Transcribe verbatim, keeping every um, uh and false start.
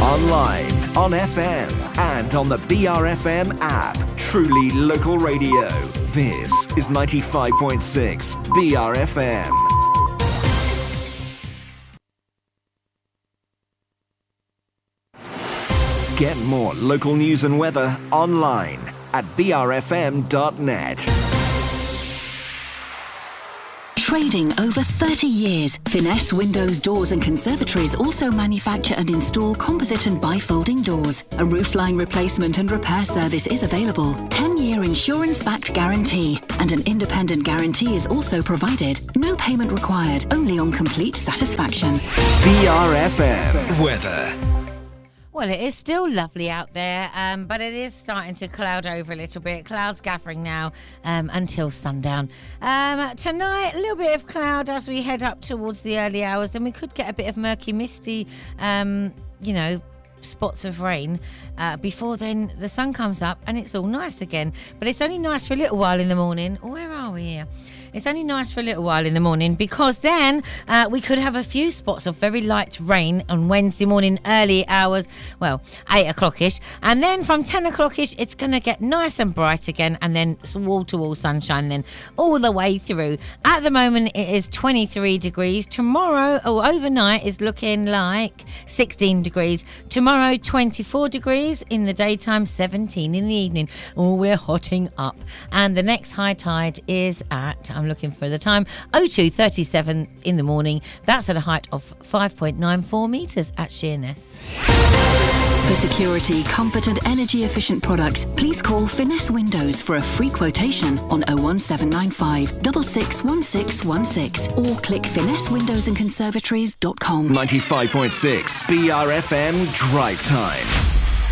online, on F M, and on the B R F M app. Truly local radio. This is ninety-five point six B R F M. Get more local news and weather online at b r f m dot net. Trading over thirty years, Finesse Windows, Doors and Conservatories also manufacture and install composite and bifolding doors. A roofline replacement and repair service is available. ten-year insurance-backed guarantee and an independent guarantee is also provided. No payment required, only on complete satisfaction. B R F M weather. Well, it is still lovely out there, um, but it is starting to cloud over a little bit. Clouds gathering now um, until sundown. Um, tonight, a little bit of cloud as we head up towards the early hours. Then we could get a bit of murky, misty, um, you know, spots of rain. Uh, before then, the sun comes up and it's all nice again. But it's only nice for a little while in the morning. Where are we here? It's only nice for a little while in the morning because then uh, we could have a few spots of very light rain on Wednesday morning, early hours, well, eight o'clock-ish. And then from ten o'clock-ish, it's going to get nice and bright again and then wall-to-wall sunshine then all the way through. At the moment, it is twenty-three degrees. Tomorrow, or overnight, is looking like sixteen degrees. Tomorrow, twenty-four degrees in the daytime, seventeen in the evening. Oh, we're hotting up. And the next high tide is at... I'm looking for the time, oh two thirty-seven in the morning. That's at a height of five point nine four metres at Sheerness. For security, comfort and energy efficient products, please call Finesse Windows for a free quotation on oh one seven nine five, six six one six one six or click finesse windows and conservatories dot com. ninety-five point six B R F M Drive Time.